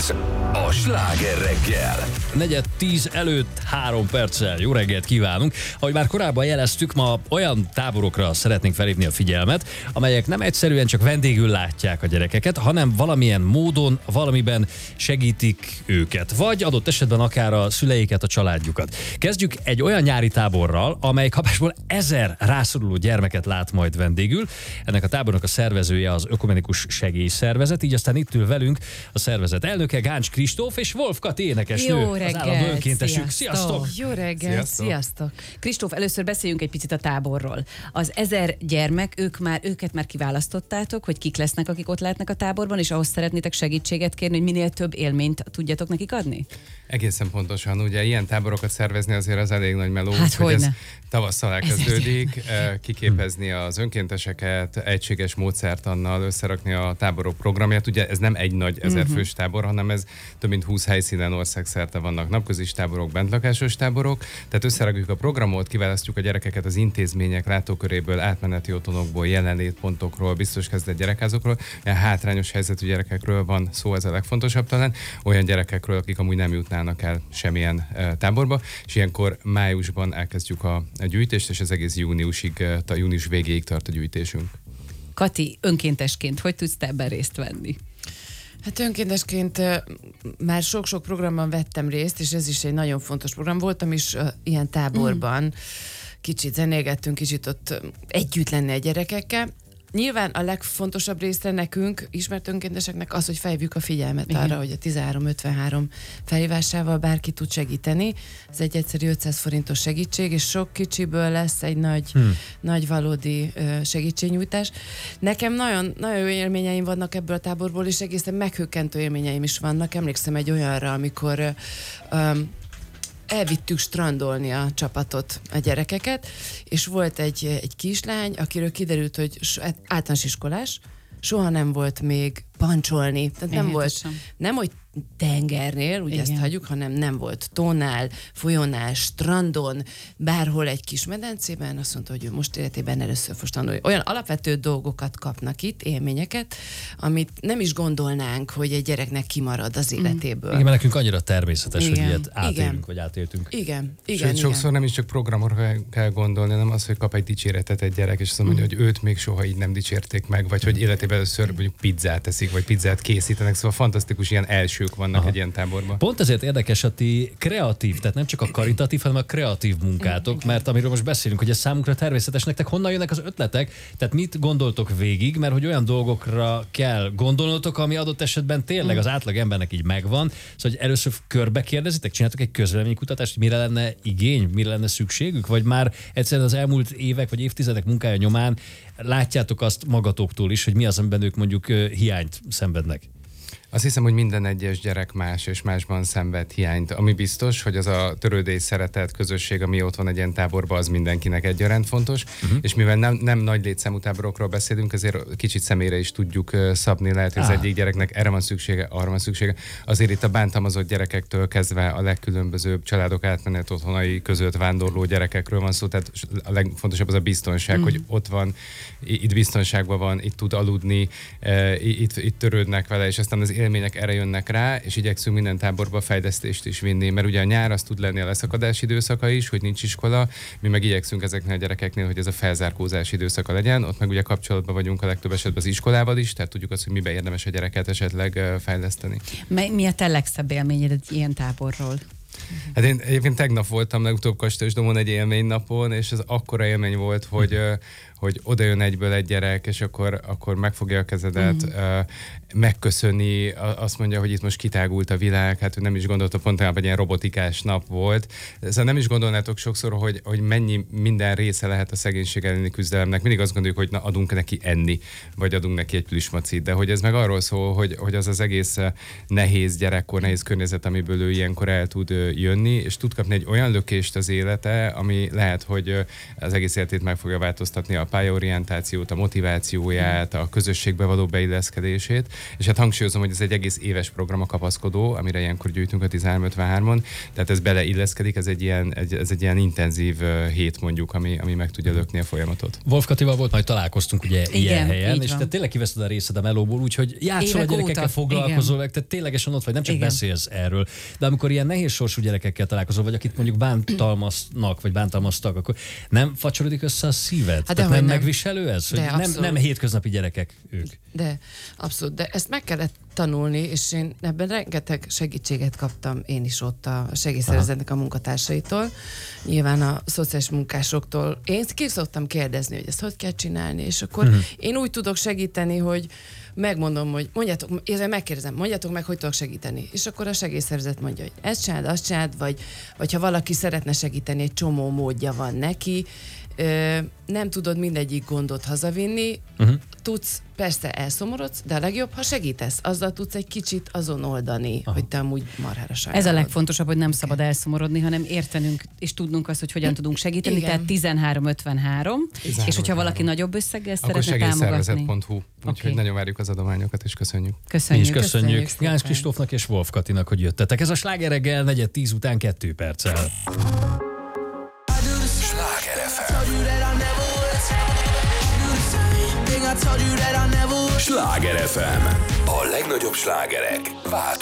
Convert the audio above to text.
Ez a Sláger reggel. 9:10 előtt 3 perccel jó reggelt kívánunk. Ahogy már korábban jeleztük, ma olyan táborokra szeretnénk felhívni a figyelmet, amelyek nem egyszerűen csak vendégül látják a gyerekeket, hanem valamilyen módon, valamiben segítik őket, vagy adott esetben akár a szüleiket, a családjukat. Kezdjük egy olyan nyári táborral, amely kapásból 1000 rászoruló gyermeket lát majd vendégül. Ennek a tábornak a szervezője az Ökumenikus Segélyszervezet, így aztán itt ül velünk a szervezet elnöke, Gáncs Kristóf és Wolf Kati énekesnő. Jó reggelt, az állandó önkéntesük. Sziasztok! Jó reggelt, sziasztok! Kristóf, először beszéljünk egy picit a táborról. Az 1000 gyermek, őket már kiválasztottátok, hogy kik lesznek, akik ott lehetnek a táborban, és ahhoz szeretnétek segítséget kérni, hogy minél több élményt tudjatok nekik adni? Egészen pontosan, ugye ilyen táborokat szervezni azért az elég nagy meló, Hát hogy ez hogyne. tavasszal elkezdődik, kiképezni az önkénteseket, egységes módszertannal összerakni a táborok programját. Ugye ez nem egy nagy 1000 fős tábor, hanem ez több mint 20 helyszínen országszerte vannak napközis táborok, bentlakásos táborok. Tehát összerakjuk a programot, kiválasztjuk a gyerekeket az intézmények látóköréből, átmeneti otthonokból, jelenlétpontokról, biztos kezdett gyerekházokról. Ilyen hátrányos helyzetű gyerekekről van szó, ez a legfontosabb talán. Olyan gyerekekről, akik amúgy nem jutnának el semmilyen táborba, és ilyenkor májusban elkezdjük a gyűjtést, és az egész június végéig tart a gyűjtésünk. Kati, önkéntesként, hogy tudsz te ebben részt venni? Hát önkéntesként már sok-sok programban vettem részt, és ez is egy nagyon fontos program. Voltam is ilyen táborban, kicsit zenélgettünk, kicsit ott együtt lenni a gyerekekkel. Nyilván a legfontosabb része nekünk, ismert önkénteseknek az, hogy felhívjuk a figyelmet arra, hogy a 1353 felhívásával bárki tud segíteni. Ez egy egyszerű 500 forintos segítség, és sok kicsiből lesz egy nagy valódi segítségnyújtás. Nekem nagyon, nagyon jó élményeim vannak ebből a táborból, és egészen meghökkentő élményeim is vannak. Emlékszem egy olyanra, amikor elvittük strandolni a csapatot, a gyerekeket, és volt egy kislány, akiről kiderült, hogy általános iskolás, soha nem volt még pancsolni. Tehát nem hogy tengernél, ugye ezt hagyjuk, hanem nem volt tónál, folyónál, strandon, bárhol egy kis medencében, azt mondta, hogy ő most életében először fog tanulni. Olyan alapvető dolgokat kapnak itt, élményeket, amit nem is gondolnánk, hogy egy gyereknek kimarad az életéből. Igen, mert nekünk annyira természetes, hogy Igen. ilyet átélünk, Igen. vagy átéltünk. Igen. Sőt, sokszor nem is csak programokra kell gondolni, hanem az, hogy kap egy dicséretet egy gyerek, és azt mondja, hogy őt még soha így nem dicsérték meg, vagy hogy életében először mondjuk pizzát eszik, vagy pizzát készítenek, szóval fantasztikus ilyen elsők vannak egy ilyen táborban. Pont ezért érdekes a ti kreatív, tehát nem csak a karitatív, hanem a kreatív munkátok, mert amiről most beszélünk, hogy ez számunkra természetes, nektek honnan jönnek az ötletek, tehát mit gondoltok végig, mert hogy olyan dolgokra kell gondolnotok, ami adott esetben tényleg az átlag embernek így megvan, szóval hogy először körbe kérdezitek, csináltok egy közvéleménykutatást, hogy mire lenne igény, mire lenne szükségük, vagy már egyszerűen az elmúlt évek vagy évtizedek munkája nyomán látjátok azt magatoktól is, hogy mi az, amiben ők mondjuk hiányt szenvednek? Azt hiszem, hogy minden egyes gyerek más és másban szenved hiányt. Ami biztos, hogy az a törődés, szeretet, közösség, ami ott van egy ilyen táborban, az mindenkinek egyaránt fontos. És mivel nem nagy létszámú táborokról beszélünk, ezért kicsit személyre is tudjuk szabni. Lehet, hogy az egyik gyereknek erre van szüksége, arra van szüksége. Azért itt a bántalmazott gyerekektől kezdve a legkülönbözőbb családok átmenet otthonai között vándorló gyerekekről van szó. Tehát a legfontosabb az a biztonság, hogy ott van, itt biztonságban van, itt tud aludni, itt törődnek vele, és aztán az élmények erre jönnek rá, és igyekszünk minden táborba fejlesztést is vinni, mert ugye a nyár az tud lenni a leszakadás időszaka is, hogy nincs iskola, mi meg igyekszünk ezeknél a gyerekeknél, hogy ez a felzárkózás időszaka legyen, ott meg ugye kapcsolatban vagyunk a legtöbb esetben az iskolával is, tehát tudjuk azt, hogy miben érdemes a gyereket esetleg fejleszteni. Mi a te legszebb élményed egy ilyen táborról? Hát én egyébként tegnap voltam legutóbb Kastélyosdomon egy élménynapon, és ez akkora élmény volt, hogy oda jön egyből egy gyerek, és akkor megfogja a kezedet, megköszöni, azt mondja, hogy itt most kitágult a világ, hát ő nem is gondolta, pont egy ilyen robotikás nap volt. Szóval nem is gondolnátok sokszor, hogy mennyi minden része lehet a szegénység elleni küzdelemnek. Mindig azt gondoljuk, hogy adunk neki enni, vagy adunk neki egy plüsmacit, de hogy ez meg arról szól, hogy az egész nehéz gyerekkor, nehéz környezet, amiből ő ilyenkor el tud jönni, és tud kapni egy olyan lökést az élete, ami lehet, hogy az egész életét meg fogja változtatni a pályaorientációt, a motivációját, a közösségbe való beilleszkedését, és hát hangsúlyozom, hogy ez egy egész éves program a Kapaszkodó, amire ilyenkor gyűjtünk a 1353-on, tehát ez beleilleszkedik, ez egy ilyen intenzív hét mondjuk, ami meg tudja lökni a folyamatot. Wolf Katival volt, majd találkoztunk ugye ilyen helyen, és van. te tényleg kiveszed a részed a melóból, úgyhogy játszol a gyerekekkel, foglalkozol, meg te ténylegesen ott vagy, nem csak beszélsz erről. De amikor ilyen nehéz sorsú gyerekekkel találkozol, vagy akit mondjuk bántalmaznak, vagy bántalmaztak, akkor nem facsorodik össze a szíved? Hát Tehát nem nem. megviselő ez? Hogy nem hétköznapi gyerekek ők? De abszolút, de ezt meg kellett tanulni, és én ebben rengeteg segítséget kaptam én is ott a segélyszervezetnek a munkatársaitól, nyilván a szociális munkásoktól. Én ki szoktam kérdezni, hogy ezt hogy kell csinálni, és akkor én úgy tudok segíteni, hogy megmondom, hogy megkérdezem, mondjátok meg, hogy tudok segíteni. És akkor a segélyszervezet mondja, hogy ezt csináld, azt csináld, vagy ha valaki szeretne segíteni, egy csomó módja van neki, nem tudod mindegyik gondot hazavinni, tudsz, persze elszomorodsz, de a legjobb, ha segítesz, azzal tudsz egy kicsit azon oldani, hogy te amúgy marhára sajnálod. Ez a legfontosabb, hogy nem szabad elszomorodni, hanem értenünk és tudnunk azt, hogy hogyan tudunk segíteni, Igen. tehát 1353, és hogyha valaki nagyobb összeggel Akkor szeretne támogatni. segélyszervezet.hu. Úgyhogy nagyon várjuk az adományokat, és köszönjük. Mi is Köszönjük. köszönjük szépen. Gánc Kristófnak és Wolf Katinak, hogy jöttetek. Ez a Sláger reggel 4:10 után 2 perccel. Sláger FM. Sláger FM. A legnagyobb slágerek változnak.